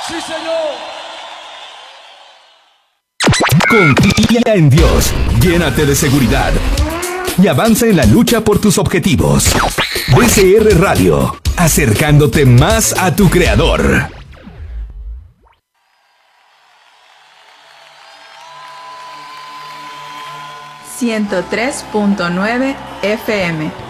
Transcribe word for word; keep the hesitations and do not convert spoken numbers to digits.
Sí, señor. Confía en Dios, llénate de seguridad y avanza en la lucha por tus objetivos. D C R Radio, acercándote más a tu creador. ciento tres punto nueve F M